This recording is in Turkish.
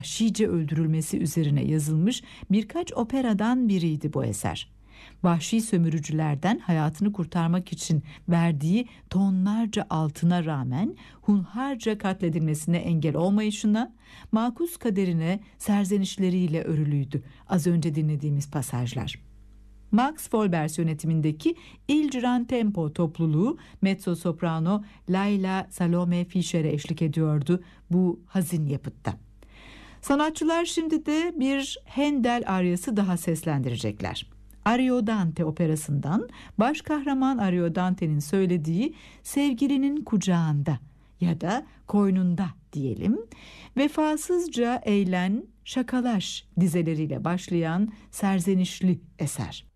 vahşice öldürülmesi üzerine yazılmış birkaç operadan biriydi bu eser. Vahşi sömürücülerden hayatını kurtarmak için verdiği tonlarca altına rağmen hunharca katledilmesine engel olmayışına, makus kaderine serzenişleriyle örülüydü az önce dinlediğimiz pasajlar. Max Folbers yönetimindeki Il Gran Tempo topluluğu mezzo-soprano Layla Salome Fischer'e eşlik ediyordu bu hazin yapıtta. Sanatçılar şimdi de bir Handel aryası daha seslendirecekler. Ariodante operasından baş kahraman Ariodante'nin söylediği sevgilinin kucağında ya da koynunda diyelim, vefasızca eğlen, şakalaş dizeleriyle başlayan serzenişli eser.